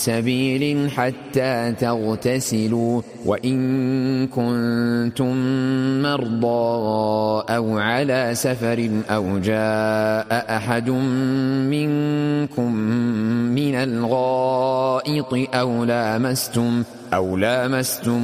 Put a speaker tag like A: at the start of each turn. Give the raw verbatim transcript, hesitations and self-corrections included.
A: سبيل حتى تغتسلوا وإن كنتم مرضى أو على سفر أو جاء أحد منكم من الغائط أو لامستم أو لامستم